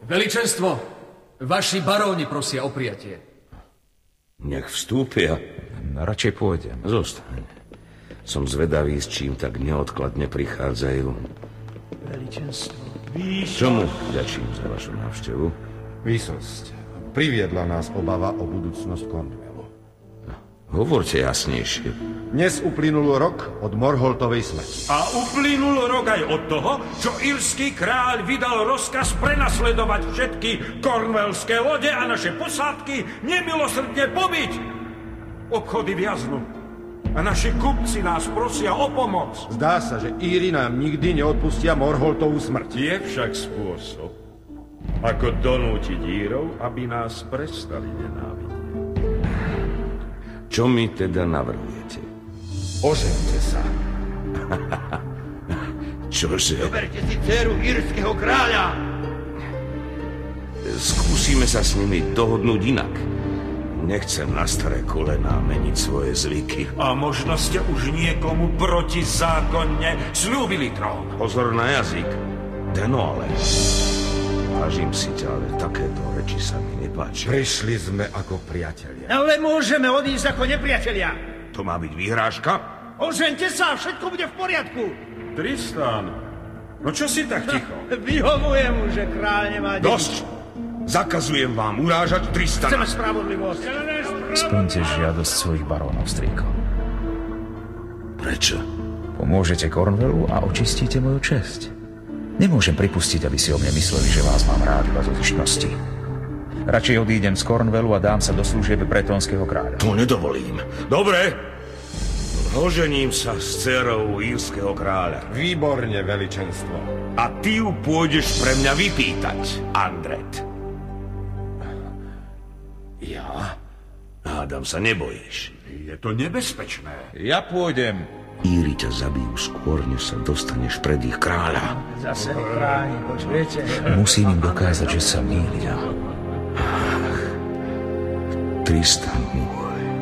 Veličenstvo, vaši baróni prosia o prijatie. Nech vstúpia. Radšej pôjdem. Zostaň. Som zvedavý, s čím tak neodkladne prichádzajú. Veličenstvo. Čomu ďačím za vašu návštevu? Výsosť, priviedla nás obava o budúcnosť Cornwallu. Hovorte jasnejšie. Dnes uplynul rok od Morholtovej smrti. A uplynul rok aj od toho, čo írsky kráľ vydal rozkaz prenasledovať všetky kornwallské lode a naše posádky nemilosrdne pobiť. Obchody viaznú a naši kupci nás prosia o pomoc. Zdá sa, že Íri nám nikdy neodpustia Morholtovú smrť. Je však spôsob, ako donútiť Írov, aby nás prestali nenávidieť. Čo mi teda navrhujete? Ožente sa. Čože? Zoberte si dceru írskeho kráľa. Skúsime sa s nimi dohodnúť inak. Nechcem na staré kolená meniť svoje zvyky. A možno ste už niekomu protizákonne slúbili trón. Pozor na jazyk. Deno ale. Vážim si ťa, ale takéto reči sa mi nepáčia. Prišli sme ako priatelia. Ale môžeme odísť ako nepriatelia. To má byť vyhrážka? Ožente sa, všetko bude v poriadku. Tristan, no čo si tak ticho? Vyhovujem mu, že kráľ nemá deti. Dosť! Zakazujem vám urážať Tristana. Chceme spravodlivosť. Splňte žiadosť svojich barónov, strýko. Prečo? Pomôžete Cornwallu a očistíte moju česť. Nemôžem pripustiť, aby si o mne mysleli, že vás mám rád iba zo zištnosti. Radšej odídem z Cornwallu a dám sa do služieb bretónskeho kráľa. To nedovolím. Dobre. Ožením sa s dcerou írskeho kráľa. Výborne, veličenstvo. A ty ju pôjdeš pre mňa vypýtať, Andret. Ja? Hádam sa nebojíš. Je to nebezpečné. Ja pôjdem. Íri ťa zabijú skôr, než sa dostaneš pred ich kráľa. Zase chráni, počujete? Musím im dokázať, že sa mýlia. Tristan mu